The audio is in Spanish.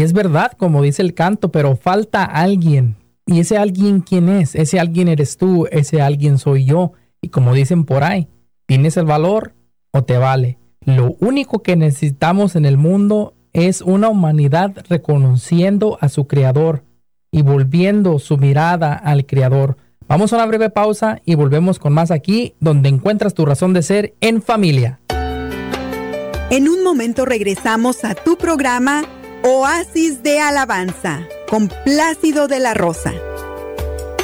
Y es verdad, como dice el canto, pero falta alguien. ¿Y ese alguien quién es? Ese alguien eres tú, ese alguien soy yo. Y como dicen por ahí, ¿tienes el valor o te vale? Lo único que necesitamos en el mundo es una humanidad reconociendo a su Creador y volviendo su mirada al Creador. Vamos a una breve pausa y volvemos con más aquí, donde encuentras tu razón de ser en familia. En un momento regresamos a tu programa Oasis de Alabanza con Plácido de la Rosa.